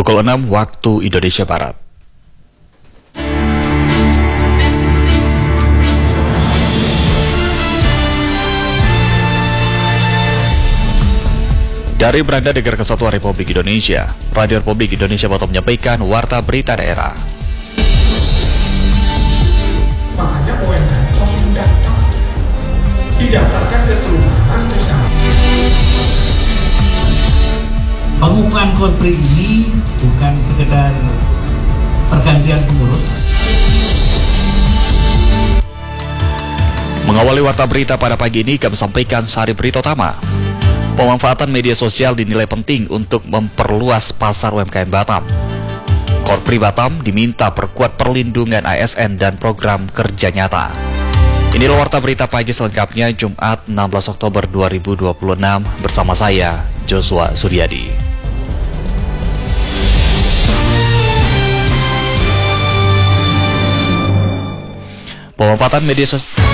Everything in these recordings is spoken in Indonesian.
Pukul 6 waktu Indonesia Barat. Dari Beranda Negara Kesatuan Republik Indonesia, Radio Republik Indonesia Batam menyampaikan warta berita daerah. Makanya UMKM harus mendaftar, didaftarkan ke kelurahan bersama. Pengukuhan Korpri ini bukan sekedar pergantian pengurus. Mengawali warta berita pada pagi ini, kami sampaikan sari berita utama. Pemanfaatan media sosial dinilai penting untuk memperluas pasar UMKM Batam. Korpri Batam diminta perkuat perlindungan ASN dan program kerja nyata. Inilah warta berita pagi selengkapnya Jumat 16 Oktober 2026 bersama saya, Joshua Suryadi. Pemanfaatan media sosial.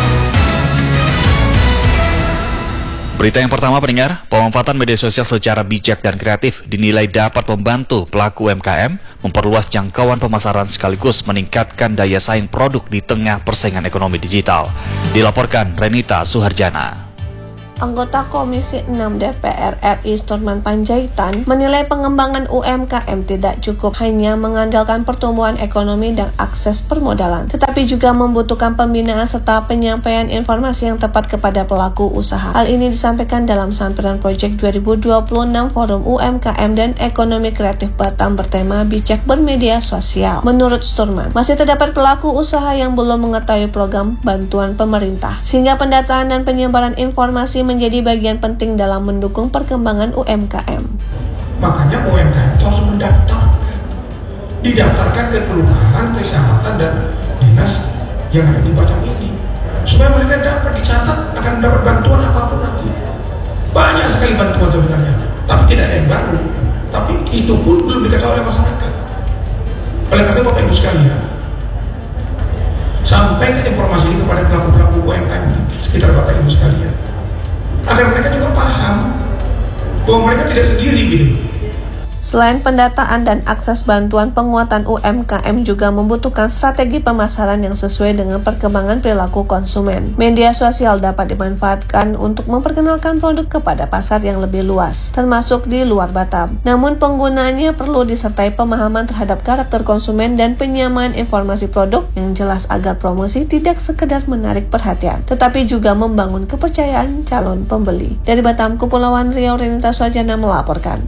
Berita yang pertama, pendengar, pemanfaatan media sosial secara bijak dan kreatif dinilai dapat membantu pelaku UMKM memperluas jangkauan pemasaran sekaligus meningkatkan daya saing produk di tengah persaingan ekonomi digital. Dilaporkan Renita Suharjana. Anggota Komisi 6 DPR RI Storman Panjaitan menilai pengembangan UMKM tidak cukup hanya mengandalkan pertumbuhan ekonomi dan akses permodalan, tetapi juga membutuhkan pembinaan serta penyampaian informasi yang tepat kepada pelaku usaha. Hal ini disampaikan dalam sampiran Project 2026 Forum UMKM dan Ekonomi Kreatif Batam bertema bijak bermedia sosial. Menurut Storman, masih terdapat pelaku usaha yang belum mengetahui program bantuan pemerintah, sehingga pendataan dan penyebaran informasi menjadi bagian penting dalam mendukung perkembangan UMKM. Makanya UMKM harus mendaftar, didaftarkan ke kelurahan, kecamatan, dan dinas yang ada di Batam ini, supaya mereka dapat dicatat akan mendapat bantuan apapun nanti. Banyak sekali bantuan sebenarnya, tapi tidak ada yang baru. Tapi itu pun belum diketahui oleh masyarakat. Oleh karena Bapak Ibu sekalian, sampaikan informasi ini kepada pelaku-pelaku UMKM di sekitar Bapak Ibu sekalian, agar mereka juga paham bahwa mereka tidak sendiri gitu. Selain pendataan dan akses bantuan, penguatan UMKM juga membutuhkan strategi pemasaran yang sesuai dengan perkembangan perilaku konsumen. Media sosial dapat dimanfaatkan untuk memperkenalkan produk kepada pasar yang lebih luas, termasuk di luar Batam. Namun penggunaannya perlu disertai pemahaman terhadap karakter konsumen dan penyamaan informasi produk yang jelas agar promosi tidak sekedar menarik perhatian, tetapi juga membangun kepercayaan calon pembeli. Dari Batam, Kepulauan Riau, Renita Suharjana melaporkan.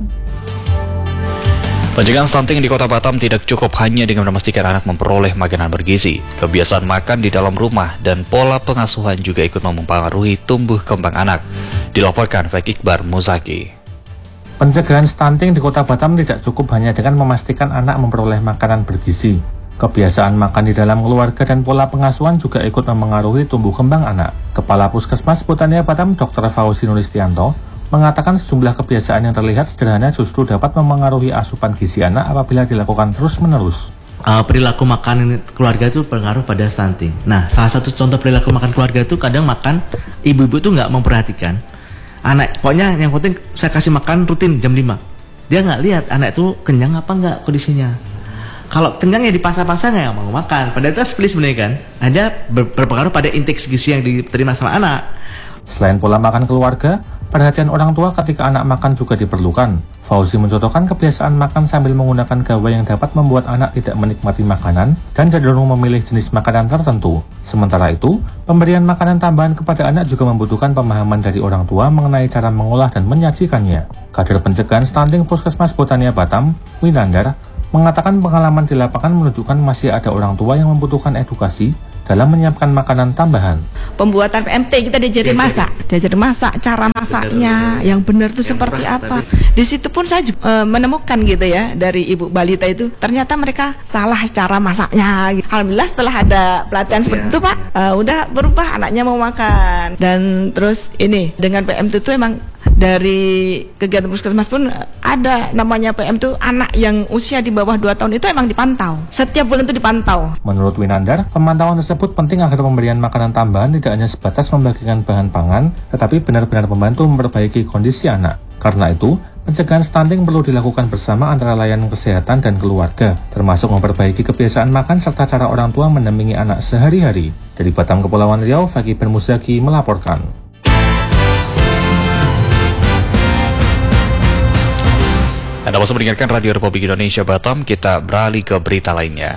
Pencegahan stunting di Kota Batam tidak cukup hanya dengan memastikan anak memperoleh makanan bergizi. Kebiasaan makan di dalam rumah dan pola pengasuhan juga ikut mempengaruhi tumbuh kembang anak. Dilaporkan Faik Iqbar Muzaki. Pencegahan stunting di Kota Batam tidak cukup hanya dengan memastikan anak memperoleh makanan bergizi. Kebiasaan makan di dalam keluarga dan pola pengasuhan juga ikut mempengaruhi tumbuh kembang anak. Kepala Puskesmas Botania Batam, Dr. Fauzi Nulistianto, mengatakan sejumlah kebiasaan yang terlihat sederhana justru dapat mempengaruhi asupan gizi anak apabila dilakukan terus-menerus. Perilaku makan keluarga itu berpengaruh pada stunting. Nah, salah satu contoh perilaku makan keluarga itu kadang makan, ibu-ibu itu nggak memperhatikan anak. Pokoknya yang penting saya kasih makan rutin jam 5. Dia nggak lihat anak itu kenyang apa nggak kondisinya. Kalau kenyang ya dipaksa-paksa nggak mau makan. Padahal itu split sebenarnya kan. Ada berpengaruh pada intake gizi yang diterima sama anak. Selain pola makan keluarga, perhatian orang tua ketika anak makan juga diperlukan. Fauzi mencontohkan kebiasaan makan sambil menggunakan gawai yang dapat membuat anak tidak menikmati makanan dan cenderung memilih jenis makanan tertentu. Sementara itu, pemberian makanan tambahan kepada anak juga membutuhkan pemahaman dari orang tua mengenai cara mengolah dan menyajikannya. Kader pencegahan stunting Puskesmas Botania Batam, Winandar, mengatakan pengalaman di lapangan menunjukkan masih ada orang tua yang membutuhkan edukasi dalam menyiapkan makanan tambahan. Pembuatan PMT kita diajarin masak, cara masaknya yang benar itu seperti apa. Di situ pun saya menemukan gitu ya dari ibu balita itu ternyata mereka salah cara masaknya. Alhamdulillah setelah ada pelatihan seperti itu Pak, udah berubah, anaknya mau makan. Dan terus ini dengan PMT itu emang dari kegiatan puskesmas pun ada namanya PM itu anak yang usia di bawah 2 tahun itu emang dipantau. Setiap bulan itu dipantau. Menurut Winandar, pemantauan tersebut penting agar pemberian makanan tambahan tidak hanya sebatas membagikan bahan pangan, tetapi benar-benar membantu memperbaiki kondisi anak. Karena itu, Pencegahan stunting perlu dilakukan bersama antara layanan kesehatan dan keluarga, termasuk memperbaiki kebiasaan makan serta cara orang tua mendampingi anak sehari-hari. Dari Batam, Kepulauan Riau, Fakih Bermuzaki melaporkan. Anda masih mendengarkan Radio Republik Indonesia Batam, kita beralih ke berita lainnya.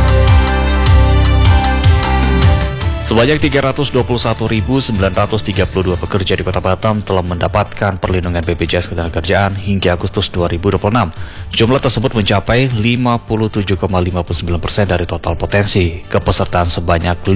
Sebanyak 321.932 pekerja di Kota Batam telah mendapatkan perlindungan BPJS Ketenagakerjaan hingga Agustus 2026. Jumlah tersebut mencapai 57,59% dari total potensi kepesertaan sebanyak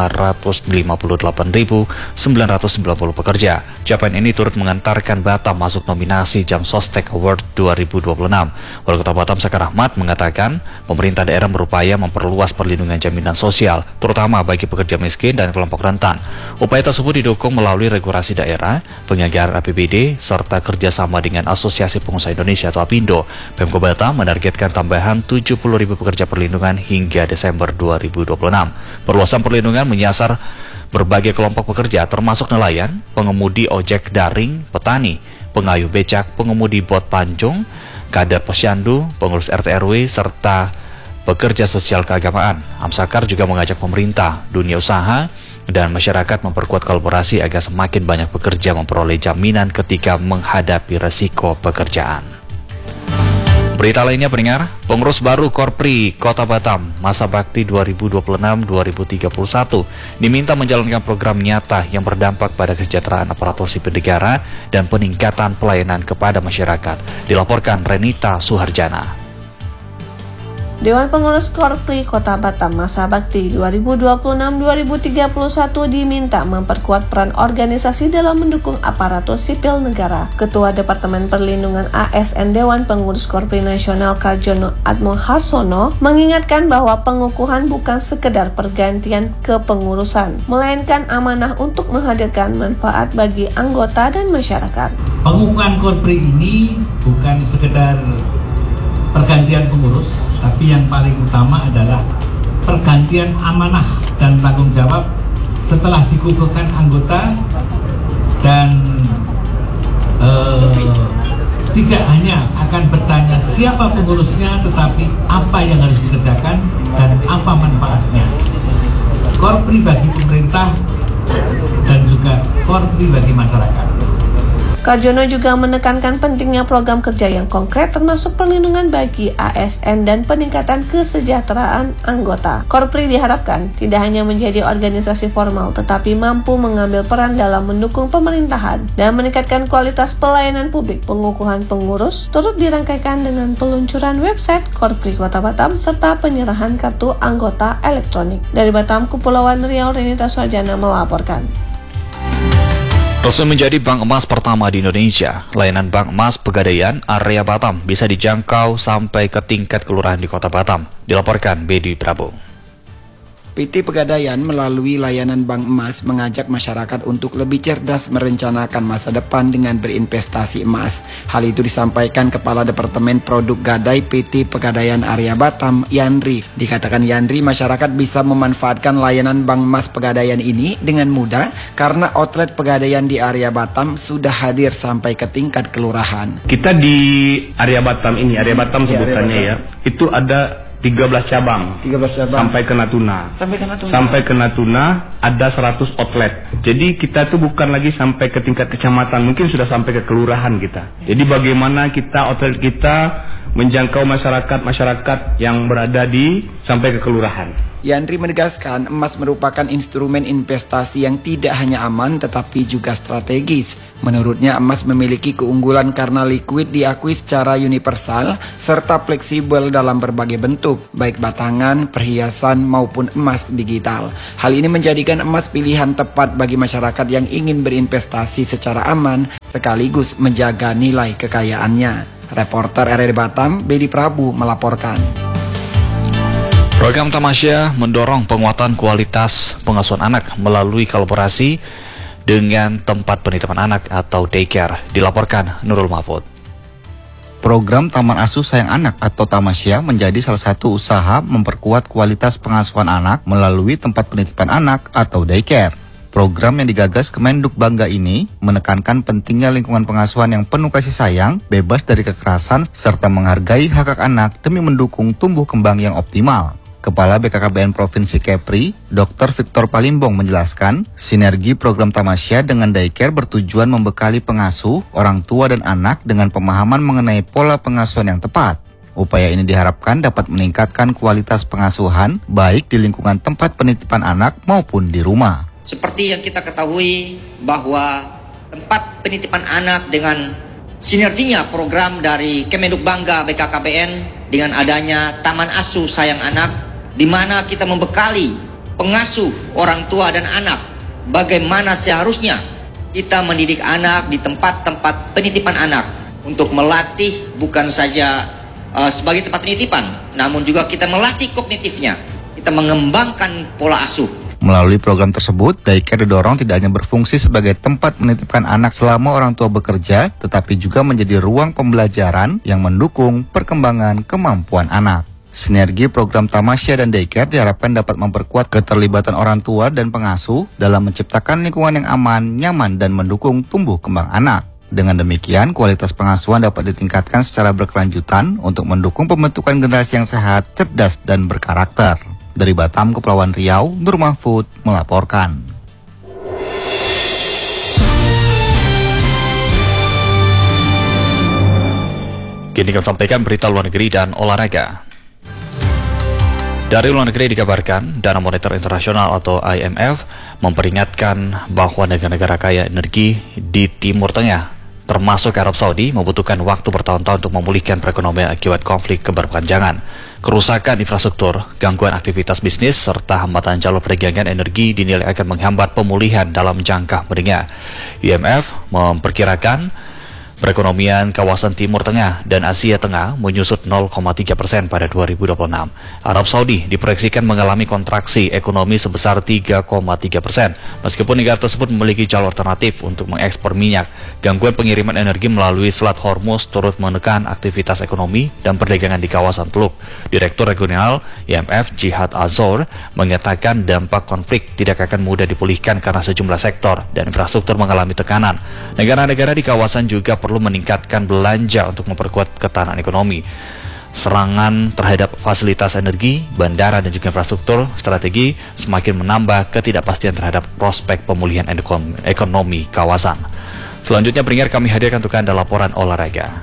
558.990 pekerja. Capaian ini turut mengantarkan Batam masuk nominasi Jam Sostek Award 2026. Wali Kota Batam Sekar Ahmad mengatakan pemerintah daerah berupaya memperluas perlindungan jaminan sosial, terutama bagi pekerja miskin dan kelompok rentan. Upaya tersebut didukung melalui regulasi daerah, penganggaran APBD, serta kerjasama dengan Asosiasi Pengusaha Indonesia atau APindo. Pemko Batam menargetkan tambahan 70.000 pekerja perlindungan hingga Desember 2026. Perluasan perlindungan menyasar berbagai kelompok pekerja termasuk nelayan, pengemudi ojek daring, petani, pengayuh becak, pengemudi bot pancung, kader posyandu, pengurus RT RW, serta pekerja sosial keagamaan. Amsakar juga mengajak pemerintah, dunia usaha, dan masyarakat memperkuat kolaborasi agar semakin banyak pekerja memperoleh jaminan ketika menghadapi resiko pekerjaan. Berita lainnya pendengar, pengurus baru Korpri Kota Batam masa bakti 2026-2031 diminta menjalankan program nyata yang berdampak pada kesejahteraan aparatur sipil negara dan peningkatan pelayanan kepada masyarakat. Dilaporkan Renita Suharjana. Dewan Pengurus Korpri Kota Batam masa bakti 2026-2031 diminta memperkuat peran organisasi dalam mendukung aparatur sipil negara. Ketua Departemen Perlindungan ASN Dewan Pengurus Korpri Nasional Karjono Atmoharsono mengingatkan bahwa pengukuhan bukan sekedar pergantian kepengurusan, melainkan amanah untuk menghadirkan manfaat bagi anggota dan masyarakat. Pengukuhan Korpri ini bukan sekedar pergantian pengurus, tapi yang paling utama adalah pergantian amanah dan tanggung jawab setelah dikukuhkan anggota, dan tidak hanya akan bertanya siapa pengurusnya, tetapi apa yang harus dikerjakan dan apa manfaatnya. Korpri bagi pemerintah dan juga Korpri bagi masyarakat. Karjono juga menekankan pentingnya program kerja yang konkret termasuk perlindungan bagi ASN dan peningkatan kesejahteraan anggota. Korpri diharapkan tidak hanya menjadi organisasi formal tetapi mampu mengambil peran dalam mendukung pemerintahan dan meningkatkan kualitas pelayanan publik. Pengukuhan pengurus turut dirangkaikan dengan peluncuran website Korpri Kota Batam serta penyerahan kartu anggota elektronik. Dari Batam, Kepulauan Riau, Renita Suharjana melaporkan. Resmi menjadi bank emas pertama di Indonesia, layanan Bank Emas Pegadaian area Batam bisa dijangkau sampai ke tingkat kelurahan di Kota Batam. Dilaporkan Bedi Prabu. PT Pegadaian melalui layanan Bank Emas mengajak masyarakat untuk lebih cerdas merencanakan masa depan dengan berinvestasi emas. Hal itu disampaikan Kepala Departemen Produk Gadai PT Pegadaian area Batam, Yandri. Dikatakan Yandri, masyarakat bisa memanfaatkan layanan Bank Emas Pegadaian ini dengan mudah karena outlet Pegadaian di area Batam sudah hadir sampai ke tingkat kelurahan. Kita di area Batam ini, area Batam sebutannya ya, itu ada 13 cabang sampai ke Natuna. Sampai ke Natuna ada 100 outlet. Jadi kita tuh bukan lagi sampai ke tingkat kecamatan, mungkin sudah sampai ke kelurahan kita. Jadi bagaimana kita outlet kita menjangkau masyarakat yang berada di sampai ke kelurahan. Yandri menegaskan emas merupakan instrumen investasi yang tidak hanya aman tetapi juga strategis. Menurutnya emas memiliki keunggulan karena liquid diakui secara universal serta fleksibel dalam berbagai bentuk, baik batangan, perhiasan maupun emas digital. Hal ini menjadikan emas pilihan tepat bagi masyarakat yang ingin berinvestasi secara aman sekaligus menjaga nilai kekayaannya. Reporter RRI Batam, Bedi Prabu melaporkan. Program Tamasya mendorong penguatan kualitas pengasuhan anak melalui kolaborasi dengan tempat penitipan anak atau daycare. Dilaporkan Nurul Mahfud. Program Taman Asuh Sayang Anak atau Tamasya menjadi salah satu usaha memperkuat kualitas pengasuhan anak melalui tempat penitipan anak atau daycare. Program yang digagas Kemenduk Bangga ini menekankan pentingnya lingkungan pengasuhan yang penuh kasih sayang, bebas dari kekerasan, serta menghargai hak-hak anak demi mendukung tumbuh kembang yang optimal. Kepala BKKBN Provinsi Kepri, Dr. Victor Palimbong menjelaskan, sinergi program Tamasya dengan daycare bertujuan membekali pengasuh, orang tua dan anak dengan pemahaman mengenai pola pengasuhan yang tepat. Upaya ini diharapkan dapat meningkatkan kualitas pengasuhan, baik di lingkungan tempat penitipan anak maupun di rumah. Seperti yang kita ketahui bahwa tempat penitipan anak dengan sinerginya program dari Kemenduk Bangga BKKBN dengan adanya Taman Asuh Sayang Anak, di mana kita membekali pengasuh orang tua dan anak bagaimana seharusnya kita mendidik anak di tempat-tempat penitipan anak untuk melatih bukan saja sebagai tempat penitipan, namun juga kita melatih kognitifnya, kita mengembangkan pola asuh. Melalui program tersebut, daycare didorong tidak hanya berfungsi sebagai tempat menitipkan anak selama orang tua bekerja, tetapi juga menjadi ruang pembelajaran yang mendukung perkembangan kemampuan anak. Sinergi program Tamasya dan daycare diharapkan dapat memperkuat keterlibatan orang tua dan pengasuh dalam menciptakan lingkungan yang aman, nyaman, dan mendukung tumbuh kembang anak. Dengan demikian, kualitas pengasuhan dapat ditingkatkan secara berkelanjutan untuk mendukung pembentukan generasi yang sehat, cerdas, dan berkarakter. Dari Batam, Kepulauan Riau, Nur Mahfud melaporkan. Kini kami sampaikan berita luar negeri dan olahraga. Dari luar negeri dikabarkan, Dana Moneter Internasional atau IMF memperingatkan bahwa negara-negara kaya energi di Timur Tengah, termasuk Arab Saudi, membutuhkan waktu bertahun-tahun untuk memulihkan perekonomian akibat konflik keberpanjangan. Kerusakan infrastruktur, gangguan aktivitas bisnis, serta hambatan jalur perdagangan energi dinilai akan menghambat pemulihan dalam jangka menengah. IMF memperkirakan perekonomian kawasan Timur Tengah dan Asia Tengah menyusut 0,3% pada 2026. Arab Saudi diproyeksikan mengalami kontraksi ekonomi sebesar 3,3%. Meskipun negara tersebut memiliki jalur alternatif untuk mengekspor minyak, gangguan pengiriman energi melalui Selat Hormuz turut menekan aktivitas ekonomi dan perdagangan di kawasan Teluk. Direktur Regional IMF Jihad Azor mengatakan dampak konflik tidak akan mudah dipulihkan karena sejumlah sektor dan infrastruktur mengalami tekanan. Negara-negara di kawasan juga perlu meningkatkan belanja untuk memperkuat ketahanan ekonomi. Serangan terhadap fasilitas energi, bandara, dan juga infrastruktur strategi semakin menambah ketidakpastian terhadap prospek pemulihan ekonomi kawasan. Selanjutnya pendengar, kami hadirkan untuk Anda laporan olahraga.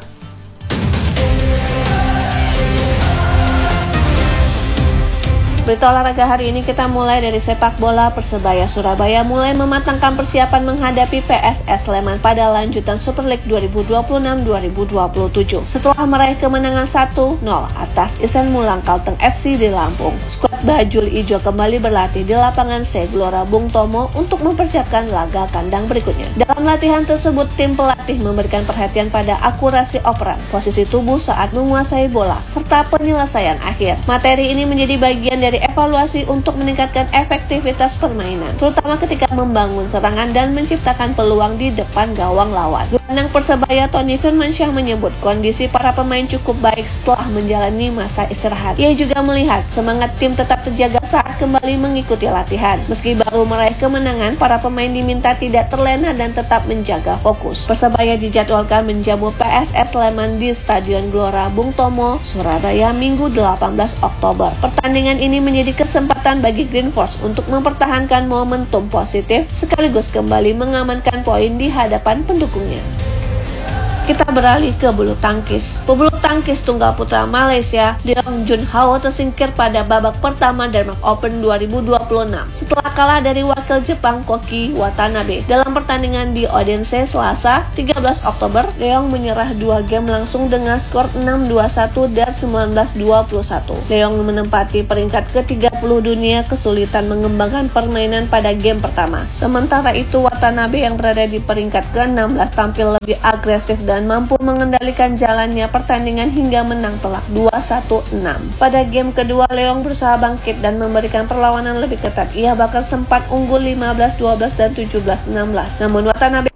Berita olahraga hari ini kita mulai dari sepak bola. Persebaya Surabaya mulai mematangkan persiapan menghadapi PSS Sleman pada lanjutan Super League 2026-2027 setelah meraih kemenangan 1-0 atas Isen Mulang Kalteng FC di Lampung. Skuad Bajul Ijo kembali berlatih di lapangan C Gelora Bung Tomo untuk mempersiapkan laga kandang berikutnya. Dalam latihan tersebut, tim pelatih memberikan perhatian pada akurasi operan, posisi tubuh saat menguasai bola, serta penyelesaian akhir. Materi ini menjadi bagian dari evaluasi untuk meningkatkan efektivitas permainan, terutama ketika membangun serangan dan menciptakan peluang di depan gawang lawan. Gelandang Persebaya Tony Firmansyah menyebut kondisi para pemain cukup baik setelah menjalani masa istirahat. Ia juga melihat semangat tim tetap terjaga saat kembali mengikuti latihan. Meski baru meraih kemenangan, para pemain diminta tidak terlena dan tetap menjaga fokus. Persebaya dijadwalkan menjamu PSS Sleman di Stadion Gelora Bung Tomo, Surabaya, Minggu 18 Oktober. Pertandingan ini menjadi kesempatan bagi Green Force untuk mempertahankan momentum positif sekaligus kembali mengamankan poin di hadapan pendukungnya. Kita beralih ke bulu tangkis. Pebulu tangkis tunggal putra Malaysia, Leong Jun Hao tersingkir pada babak pertama Denmark Open 2026 setelah kalah dari wakil Jepang Koki Watanabe. Dalam pertandingan di Odense Selasa 13 Oktober, Leong menyerah 2 game langsung dengan skor 6-21 dan 19-21. Leong menempati peringkat ke-30 dunia, kesulitan mengembangkan permainan pada game pertama. Sementara itu, Watanabe yang berada di peringkat ke-16 tampil lebih agresif dan mampu mengendalikan jalannya pertandingan hingga menang telak 2-1-6. Pada game kedua, Leong berusaha bangkit dan memberikan perlawanan lebih ketat. Ia bahkan sempat unggul 15-12 dan 17-16. Namun Watanabe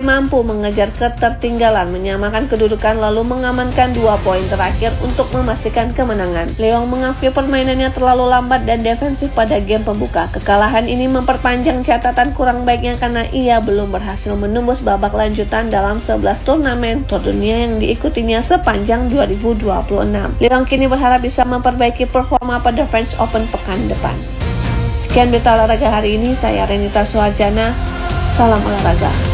mampu mengejar ketertinggalan, menyamakan kedudukan lalu mengamankan 2 poin terakhir untuk memastikan kemenangan. Leong mengakui permainannya terlalu lambat dan defensif pada game pembuka. Kekalahan ini memperpanjang catatan kurang baiknya karena ia belum berhasil menembus babak lanjutan dalam 11 turnamen Tour Dunia yang diikutinya sepanjang 2026. Leong kini berharap bisa memperbaiki performa pada French Open pekan depan. Sekian berita olahraga hari ini, saya Renita Suharjana. Salam olahraga.